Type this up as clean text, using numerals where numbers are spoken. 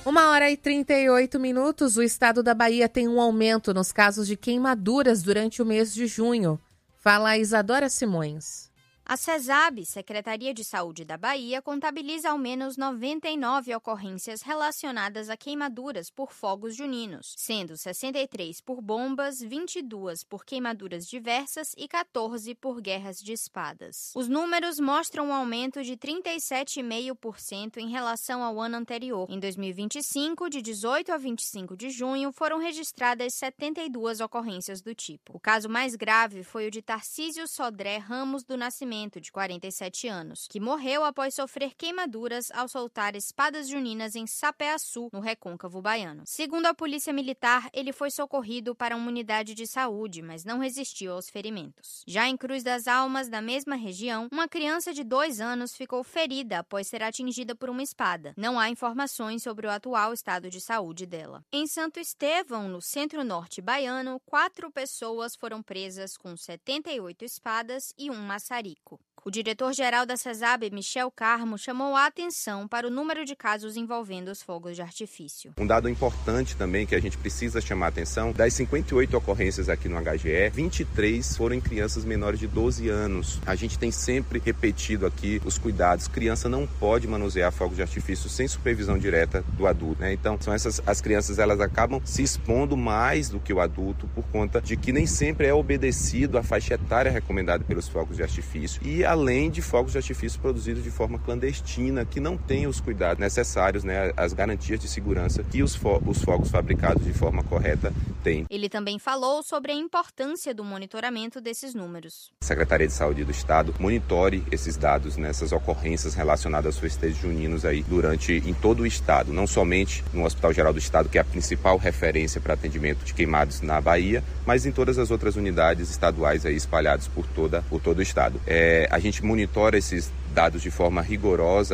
1h38. O estado da Bahia tem um aumento nos casos de queimaduras durante o mês de junho. Fala a Isadora Simões. A CESAB, Secretaria de Saúde da Bahia, contabiliza ao menos 99 ocorrências relacionadas a queimaduras por fogos juninos, sendo 63 por bombas, 22 por queimaduras diversas e 14 por guerras de espadas. Os números mostram um aumento de 37,5% em relação ao ano anterior. Em 2025, de 18 a 25 de junho, foram registradas 72 ocorrências do tipo. O caso mais grave foi o de Tarcísio Sodré Ramos do Nascimento, de 47 anos, que morreu após sofrer queimaduras ao soltar espadas juninas em Sapé-Açu, no Recôncavo Baiano. Segundo a Polícia Militar, ele foi socorrido para uma unidade de saúde, mas não resistiu aos ferimentos. Já em Cruz das Almas, na mesma região, uma criança de 2 anos ficou ferida após ser atingida por uma espada. Não há informações sobre o atual estado de saúde dela. Em Santo Estevão, no centro-norte baiano, 4 pessoas foram presas com 78 espadas e um maçarico. O diretor-geral da CESAB, Michel Carmo, chamou a atenção para o número de casos envolvendo os fogos de artifício. Um dado importante também que a gente precisa chamar a atenção, das 58 ocorrências aqui no HGE, 23 foram em crianças menores de 12 anos. A gente tem sempre repetido aqui os cuidados. Criança não pode manusear fogos de artifício sem supervisão direta do adulto, né? Então, são as crianças, elas acabam se expondo mais do que o adulto por conta de que nem sempre é obedecido a faixa etária recomendada pelos fogos de artifício e além de fogos de artifício produzidos de forma clandestina, que não têm os cuidados necessários, né, as garantias de segurança que os fogos fabricados de forma correta têm. Ele também falou sobre a importância do monitoramento desses números. A Secretaria de Saúde do Estado monitore esses dados, nessas ocorrências relacionadas aos festejos juninos aí em todo o Estado, não somente no Hospital Geral do Estado, que é a principal referência para atendimento de queimados na Bahia, mas em todas as outras unidades estaduais aí espalhadas por todo o Estado. A gente monitora esses dados de forma rigorosa